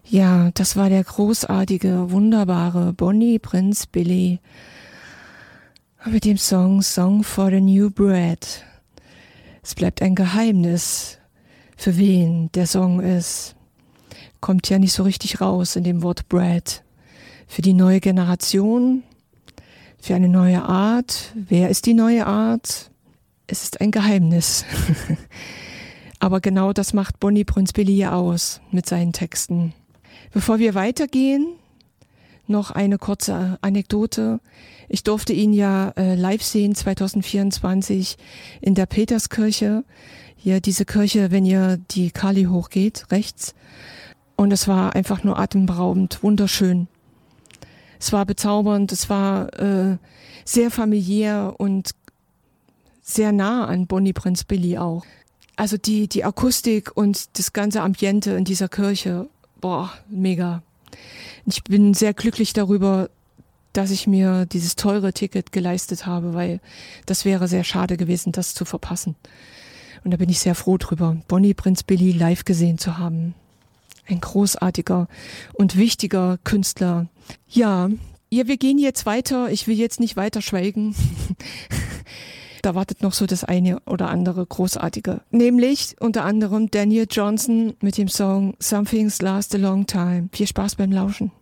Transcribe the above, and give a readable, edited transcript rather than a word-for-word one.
Ja, das war der großartige, wunderbare Bonnie Prince Billy mit dem Song for the New Bread. Es bleibt ein Geheimnis, für wen der Song ist. Kommt ja nicht so richtig raus in dem Wort Bread. Für die neue Generation, für eine neue Art. Wer ist die neue Art? Es ist ein Geheimnis. Aber genau das macht Bonnie Prince Billy ja aus mit seinen Texten. Bevor wir weitergehen, noch eine kurze Anekdote. Ich durfte ihn ja live sehen 2024 in der Peterskirche. Hier diese Kirche, wenn ihr die Kali hochgeht, rechts. Und es war einfach nur atemberaubend, wunderschön. Es war bezaubernd, es war sehr familiär und sehr nah an Bonnie Prince Billy auch. Also die Akustik und das ganze Ambiente in dieser Kirche, boah, mega. Ich bin sehr glücklich darüber, dass ich mir dieses teure Ticket geleistet habe, weil das wäre sehr schade gewesen, das zu verpassen. Und da bin ich sehr froh drüber, Bonnie Prince Billy live gesehen zu haben. Ein großartiger und wichtiger Künstler. Ja, wir gehen jetzt weiter. Ich will jetzt nicht weiter schweigen. Da wartet noch so das eine oder andere Großartige. Nämlich unter anderem Daniel Johnston mit dem Song Some Things Last a Long Time. Viel Spaß beim Lauschen.